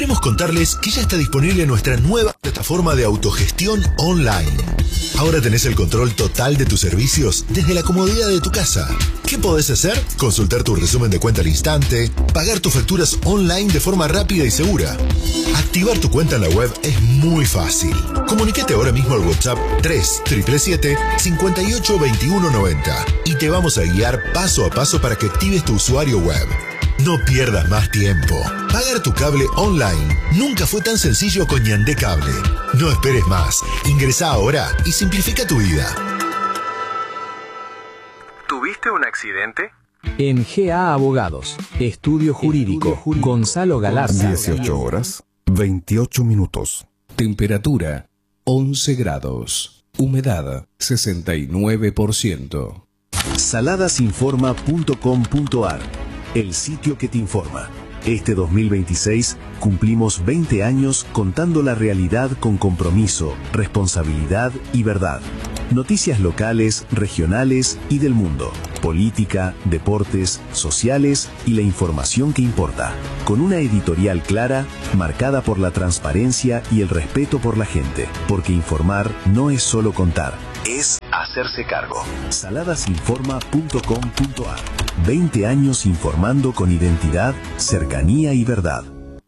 queremos contarles que ya está disponible nuestra nueva plataforma de autogestión online. Ahora tenés el control total de tus servicios desde la comodidad de tu casa. ¿Qué podés hacer? Consultar tu resumen de cuenta al instante, pagar tus facturas online de forma rápida y segura. Activar tu cuenta en la web es muy fácil. Comunícate ahora mismo al WhatsApp 3777-582190 y te vamos a guiar paso a paso para que actives tu usuario web. No pierdas más tiempo. Pagar tu cable online nunca fue tan sencillo con Ñandé Cable. No esperes más. Ingresá ahora y simplifica tu vida. ¿Tuviste un accidente? En GA Abogados, Estudio Jurídico, Gonzalo Galarza. 18 horas, 28 minutos. Temperatura, 11 grados. Humedad, 69%. Saladasinforma.com.ar, el sitio que te informa. Este 2026 cumplimos 20 años contando la realidad con compromiso, responsabilidad y verdad. Noticias locales, regionales y del mundo. Política, deportes, sociales y la información que importa. Con una editorial clara, marcada por la transparencia y el respeto por la gente. Porque informar no es solo contar, es hacerse cargo. Saladasinforma.com.ar. 20 años informando con identidad, cercanía y verdad.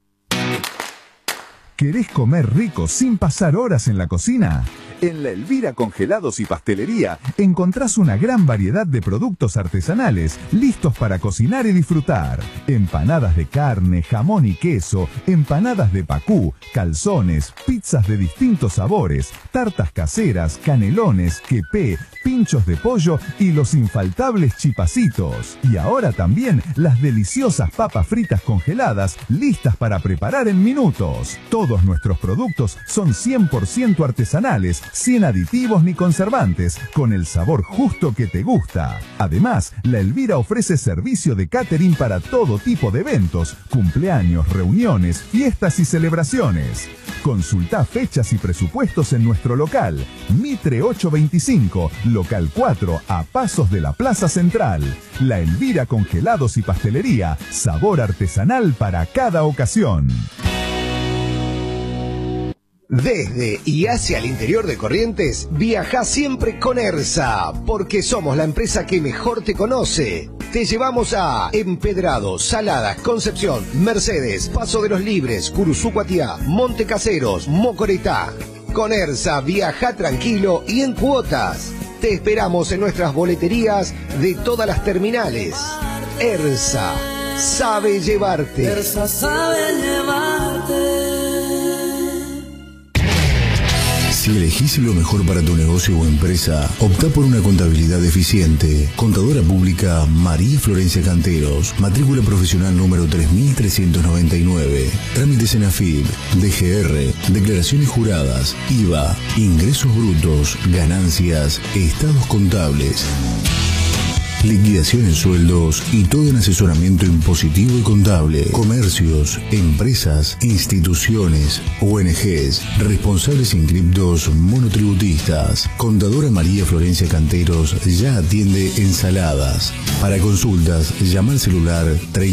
¿Querés comer rico sin pasar horas en la cocina? En La Elvira Congelados y Pastelería encontrás una gran variedad de productos artesanales listos para cocinar y disfrutar. Empanadas de carne, jamón y queso, empanadas de pacú, calzones, pizzas de distintos sabores, tartas caseras, canelones, quepé, pinchos de pollo y los infaltables chipacitos. Y ahora también las deliciosas papas fritas congeladas listas para preparar en minutos. Todos nuestros productos son 100% artesanales, sin aditivos ni conservantes, con el sabor justo que te gusta. Además, La Elvira ofrece servicio de catering para todo tipo de eventos, cumpleaños, reuniones, fiestas y celebraciones. Consulta fechas y presupuestos en nuestro local, Mitre 825, local 4, a pasos de la Plaza Central. La Elvira Congelados y Pastelería, sabor artesanal para cada ocasión. Desde y hacia el interior de Corrientes, viaja siempre con ERSA, porque somos la empresa que mejor te conoce. Te llevamos a Empedrado, Saladas, Concepción, Mercedes, Paso de los Libres, Curuzú Cuatiá, Monte Caseros, Mocoretá. Con ERSA viaja tranquilo y en cuotas. Te esperamos en nuestras boleterías de todas las terminales. ERSA sabe llevarte. ERSA sabe llevarte. Si elegís lo mejor para tu negocio o empresa, optá por una contabilidad eficiente. Contadora Pública María Florencia Canteros, matrícula profesional número 3399. Trámites en AFIP, DGR, declaraciones juradas, IVA, ingresos brutos, ganancias, estados contables. Liquidación en sueldos y todo en asesoramiento impositivo y contable. Comercios, empresas, instituciones, ONGs, responsables inscriptos monotributistas. Contadora María Florencia Canteros ya atiende en Saladas. Para consultas, llama al celular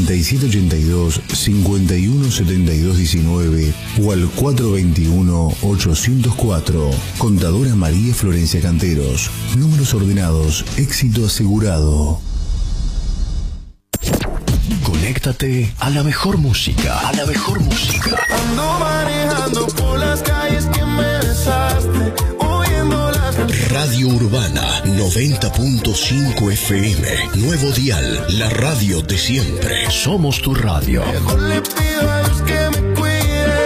3782-517219 o al 421-804. Contadora María Florencia Canteros. Números ordenados, éxito asegurado. Conéctate a la mejor música. A la mejor música. Ando manejando por las calles que me besaste, oyendo las Radio Urbana 90.5 FM. Nuevo dial, la radio de siempre. Somos tu radio. Mejor le pido a Dios que me cuide.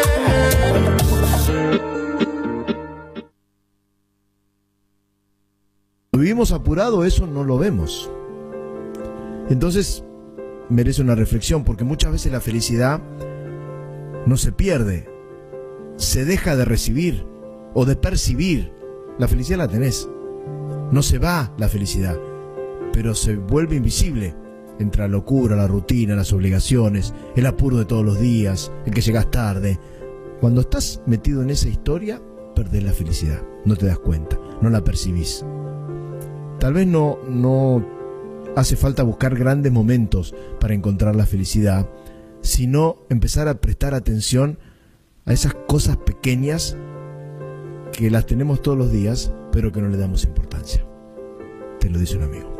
Vivimos apurado, eso no lo vemos. Entonces merece una reflexión, porque muchas veces la felicidad no se pierde, se deja de recibir o de percibir. La felicidad la tenés, no se va la felicidad, pero se vuelve invisible entre la locura, la rutina, las obligaciones, el apuro de todos los días, el que llegas tarde. Cuando estás metido en esa historia, perdés la felicidad, no te das cuenta, no la percibís. Tal vez no hace falta buscar grandes momentos para encontrar la felicidad, sino empezar a prestar atención a esas cosas pequeñas que las tenemos todos los días, pero que no le damos importancia. Te lo dice un amigo.